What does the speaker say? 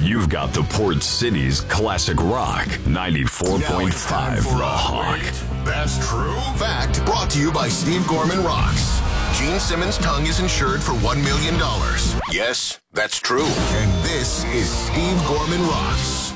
You've got the Port City's classic rock, 94.5 The Hawk. That's true. Fact brought to you by Steve Gorman Rocks. Gene Simmons' tongue is insured for $1 million. Yes, that's true. And this is Steve Gorman Rocks.